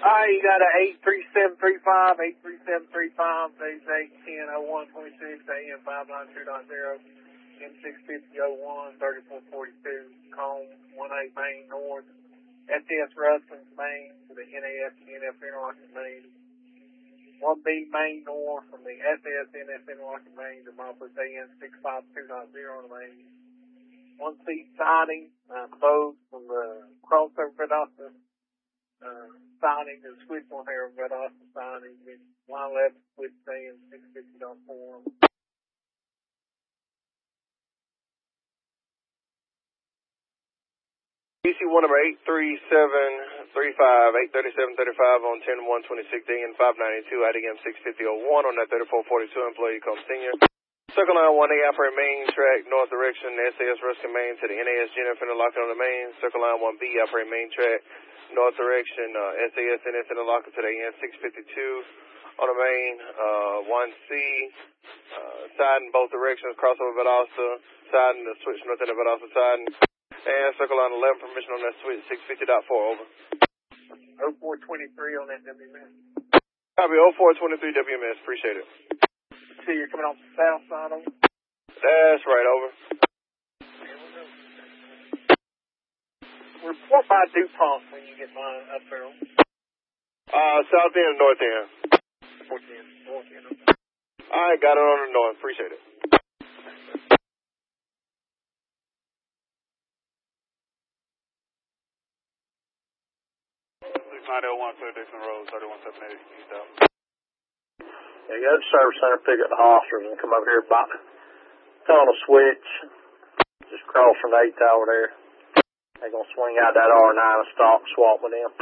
You got a 83735, 83735, phase 8100126, AM 592.0, M65001, 3442, Cone 18 Main North, STS Rustlins Main to the NAF NF Interlocking Main, 1B Main North from the SS NF Interlocking Main to Moffett AN 652.0 on the main, 1C siding, closed from the crossover Valdosta siding to Switchmore here of Valdosta siding, line left switch AN 650.4. PC1 number 83735, 83735 on 10-126 DN 592, IDM 65001 on that 3442, employee come senior. Circle line 1A operating main track, north direction, SAS Ruskin Main to the NAS GNF interlocking on the main. Circle line 1B operating main track, north direction, SAS NF interlocking to the AN 652 on the main. 1C, siding both directions, crossover Valdosta, siding the switch north end of Valdosta siding. And circle line 11, permission on that switch, 650.4, over. 0423 on that WMS. Copy, 0423 WMS, appreciate it. See, you're coming off the south side, over. That's right, over. Report by DuPont when you get mine up there. South end and north end. North end. Alright, got it on the north, appreciate it. Dixon Road, 3178 East out. Yeah, go to the service center, pick up the hosters, and come over here by the tunnel switch. Just cross from the 8th tower there. They're going to swing out that R9 and stop and swap with them.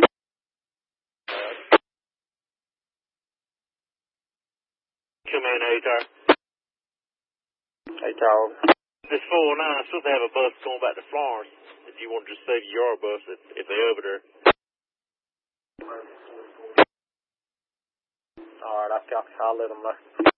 Come in, 8th tower. 8th tower. This 409 is supposed to have a bus going back to Florence. If you want to just save your bus, if they're over there. Alright, I'll let them know.